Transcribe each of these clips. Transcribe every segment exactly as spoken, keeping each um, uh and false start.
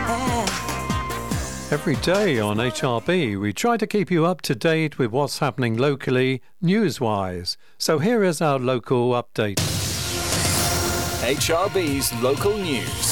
Every day on H R B, we try to keep you up to date with what's happening locally, news-wise. So here is our local update. H R B's local news.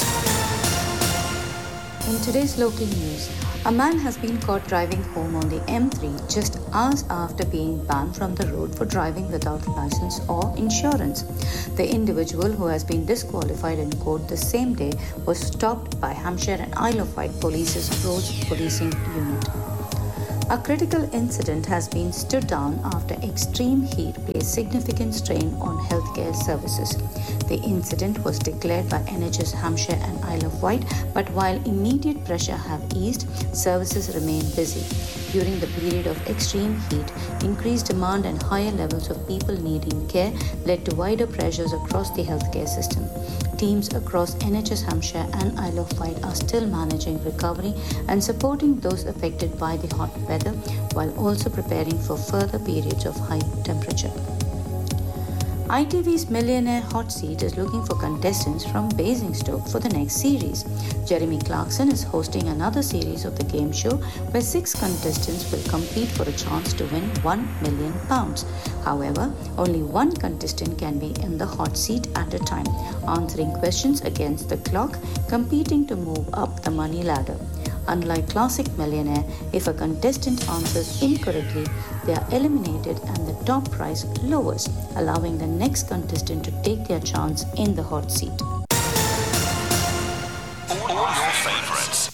In today's local news, a man has been caught driving home on the M three just hours after being banned from the road for driving without license or insurance. The individual, who has been disqualified in court the same day, was stopped by Hampshire and Isle of Wight Police's Roads Policing Unit. A critical incident has been stood down after extreme heat placed significant strain on healthcare services. The incident was declared by N H S Hampshire and Isle of Wight, but while immediate pressure have eased, services remain busy. During the period of extreme heat, increased demand and higher levels of people needing care led to wider pressures across the healthcare system. Teams across N H S Hampshire and Isle of Wight are still managing recovery and supporting those affected by the hot weather, while also preparing for further periods of high temperature. I T V's Millionaire Hot Seat is looking for contestants from Basingstoke for the next series. Jeremy Clarkson is hosting another series of the game show where six contestants will compete for a chance to win one million pounds. However, only one contestant can be in the hot seat at a time, answering questions against the clock, competing to move up the money ladder. Unlike Classic Millionaire, if a contestant answers incorrectly, they are eliminated and the top prize lowers, allowing the next contestant to take their chance in the hot seat.